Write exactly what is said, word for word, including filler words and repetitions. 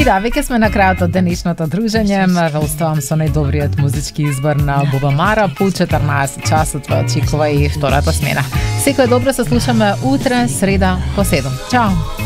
И да, веќе сме на крајот од денешното дружење. Ве оставам со најдобриот музички избор на Боба Мара. По четрнаесет часот ве очекува и втората смена. Секој добро, се слушаме утре, среда, по седум. Чао!